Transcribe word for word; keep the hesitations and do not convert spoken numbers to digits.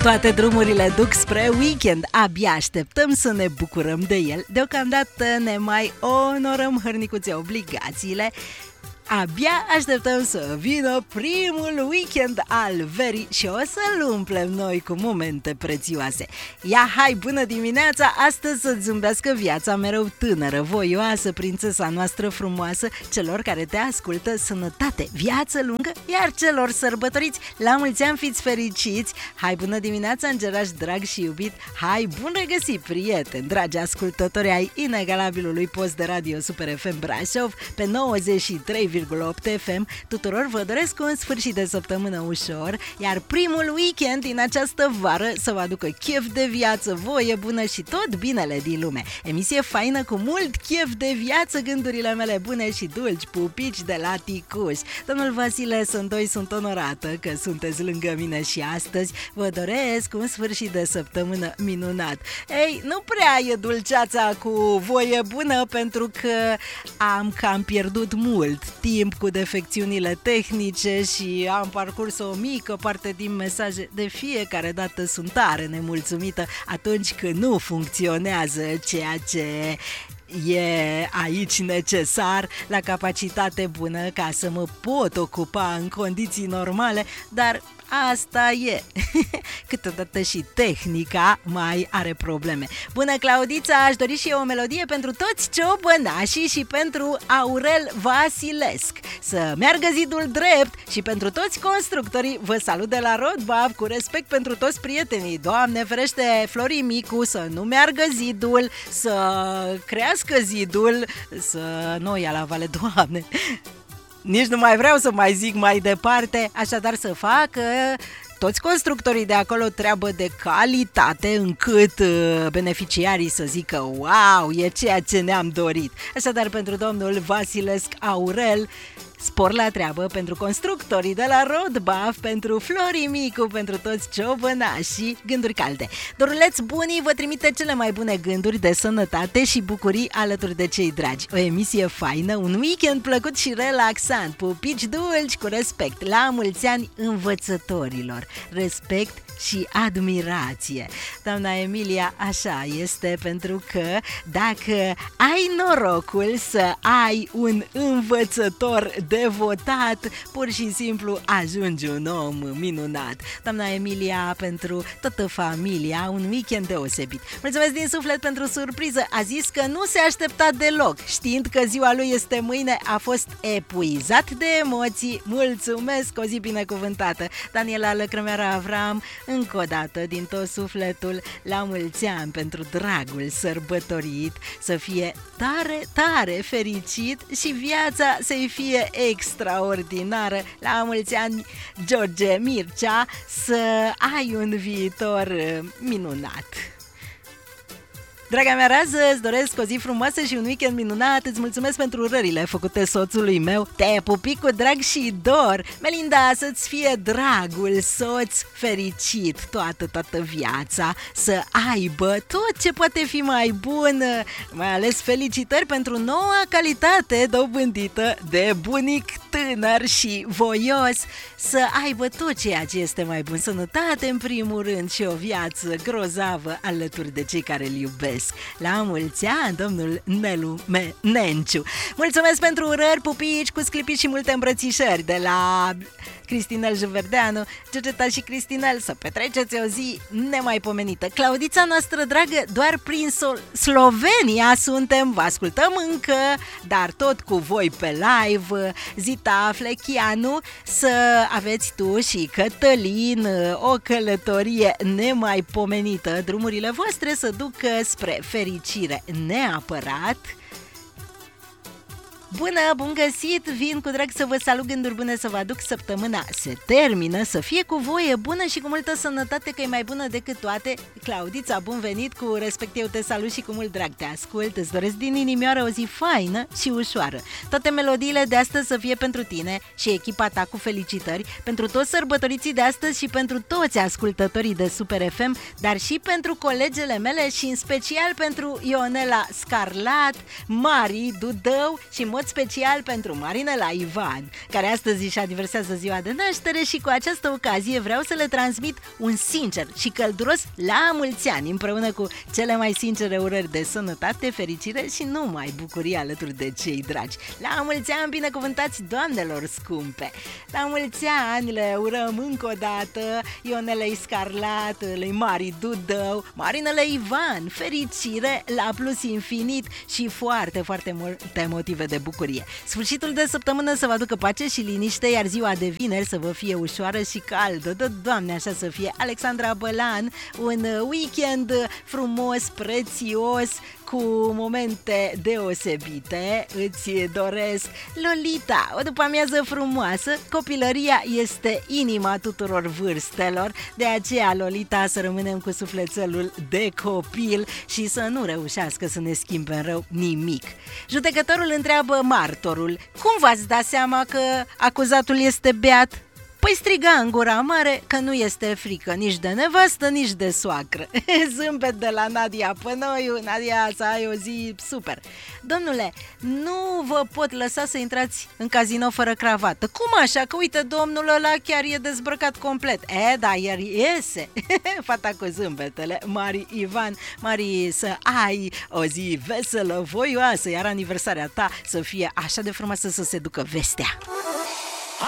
Toate drumurile duc spre weekend. Abia așteptăm să ne bucurăm de el. Deocamdată ne mai onorăm hărnicuțe obligațiile. Abia așteptăm să vină primul weekend al verii și o să-l umplem noi cu momente prețioase. Ia hai, bună dimineața, astăzi să-ți zâmbească viața mereu tânără, voioasă, prințesa noastră frumoasă. Celor care te ascultă, sănătate, viață lungă, iar celor sărbătoriți, la mulți ani fiți fericiți. Hai, bună dimineața, îngeraș drag și iubit. Hai, bun regăsit, prieteni, dragi ascultători ai inegalabilului post de radio Super F M Brașov pe nouăzeci și trei virgulă opt F M. Tuturor vă doresc un sfârșit de săptămână ușor, iar primul weekend din această vară să vă aducă chef de viață, voie bună și tot binele din lume. Emisie faină cu mult chef de viață, gândurile mele bune și dulci, pupici de la Ticuș. Domnul Vasile Sândoi, sunt onorată că sunteți lângă mine și astăzi vă doresc un sfârșit de săptămână minunat. Ei, nu prea e dulceața cu voie bună pentru că am cam pierdut mult timp cu defecțiunile tehnice și am parcurs o mică parte din mesaje. De fiecare dată sunt tare nemulțumită atunci când nu funcționează ceea ce e aici necesar, la capacitate bună ca să mă pot ocupa în condiții normale, dar asta e. Câteodată și tehnica mai are probleme. Bună, Claudița, aș dori și eu o melodie pentru toți ciobănașii și pentru Aurel Vasilesc. Să meargă zidul drept și pentru toți constructorii. Vă salut de la Rodbav, cu respect pentru toți prietenii. Doamne ferește, Flori Micu, să nu meargă zidul, să crească zidul, să nu ia la vale, Doamne. Nici nu mai vreau să mai zic mai departe, așadar să facă toți constructorii de acolo treabă de calitate încât beneficiarii să zică wow, e ceea ce ne-am dorit. Așadar, pentru domnul Vasilesc Aurel, spor la treabă, pentru constructorii de la Rodbaf, pentru Flori Micu, pentru toți ciobănașii, gânduri calde. Doruleț Bunii vă trimite cele mai bune gânduri de sănătate și bucurii alături de cei dragi. O emisie faină, un weekend plăcut și relaxant, pupici dulci cu respect. La mulți ani învățătorilor, respect și admirație. Doamna Emilia, așa este, pentru că dacă ai norocul să ai un învățător devotat, pur și simplu ajungi un om minunat. Doamna Emilia, pentru toată familia, un weekend deosebit. Mulțumesc din suflet pentru surpriză. A zis că nu se aștepta deloc. Știind că ziua lui este mâine, a fost epuizat de emoții. Mulțumesc, o zi binecuvântată. Daniela Lăcrămeara Avram, încă o dată, din tot sufletul, la mulți ani pentru dragul sărbătorit, să fie tare, tare fericit și viața să-i fie extraordinară. La mulți ani, George Mircea, să ai un viitor minunat. Draga mea rază, îți doresc o zi frumoasă și un weekend minunat. Îți mulțumesc pentru urările făcute soțului meu. Te pupi cu drag și dor. Melinda, să-ți fie dragul soț fericit toată, toată viața, să aibă tot ce poate fi mai bun. Mai ales felicitări pentru noua calitate dobândită de bunic tânăr și voios, să aibă tot ceea ce este mai bun. Sănătate în primul rând și o viață grozavă alături de cei care îl iubesc. La mulți ani, domnul Nelu Me- Nenciu. Mulțumesc pentru urări, pupici cu sclipici și multe îmbrățișări de la Cristinel Juverdeanu. Gegeta și Cristinel, să petreceți o zi nemaipomenită. Claudița noastră dragă, doar prin Sol- Slovenia suntem, vă ascultăm încă, dar tot cu voi pe live. Zita Flechianu, să aveți tu și Cătălin o călătorie nemaipomenită. Drumurile voastre să ducă spre fericire neapărat. Bună, bun găsit, vin cu drag să vă salut, gânduri bune să vă aduc. Săptămâna se termină, să fie cu voie bună și cu multă sănătate, că e mai bună decât toate. Claudița, bun venit, cu respect eu te salut și cu mult drag te ascult. Îți doresc din inimioară o zi faină și ușoară. Toate melodiile de astăzi să fie pentru tine și echipa ta, cu felicitări pentru toți sărbătoriții de astăzi și pentru toți ascultătorii de Super F M, dar și pentru colegele mele și în special pentru Ionela Scarlat, Mari Dudău și în mod mod special pentru Marinela Ivan, care astăzi își aniversează ziua de naștere și cu această ocazie vreau să le transmit un sincer și călduros la mulți ani, împreună cu cele mai sincere urări de sănătate, fericire și numai bucurie alături de cei dragi. La mulți ani binecuvântați, doamnelor scumpe! La mulți ani le urăm încă o dată Ionelei Scarlat, lui Mari Dudău, Marinele Ivan, fericire la plus infinit și foarte, foarte multe motive de bucurie. Sfârșitul de săptămână să vă aducă pace și liniște, iar ziua de vineri să vă fie ușoară și caldă. Dă, Doamne, așa să fie. Alexandra Bălan, un weekend frumos, prețios, cu momente deosebite îți doresc. Lolita, o după-amiază frumoasă. Copilăria este inima tuturor vârstelor, de aceea, Lolita, să rămânem cu sufletelul de copil și să nu reușească să ne schimbe în rău nimic. Judecătorul întreabă martorul: cum v-ați dat seama că acuzatul este beat? Păi striga în gura mare că nu este frică nici de nevastă, nici de soacră. Zâmbet de la Nadia Pănoiu. Nadia, să ai o zi super. Domnule, nu vă pot lăsa să intrați în casino fără cravată. Cum așa? Că uite, domnul ăla chiar e dezbrăcat complet. E, da, iar iese. Fata cu zâmbetele. Mari Ivan, Mari, să ai o zi veselă, voioasă, iar aniversarea ta să fie așa de frumoasă să se ducă vestea.